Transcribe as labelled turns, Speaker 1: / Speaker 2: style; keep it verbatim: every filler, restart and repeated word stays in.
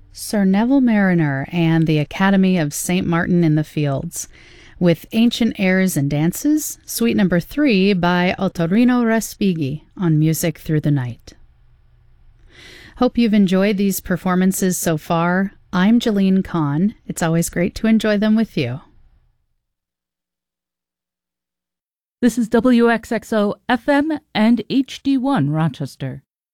Speaker 1: Sir Neville Mariner and the Academy of Saint Martin in the Fields, with Ancient Airs and Dances, Suite Number three by Ottorino Respighi on Music Through the Night. Hope you've enjoyed these performances so far. I'm Jalene Kahn. It's always great to enjoy them with you.
Speaker 2: This is W X X O F M and H D one Rochester.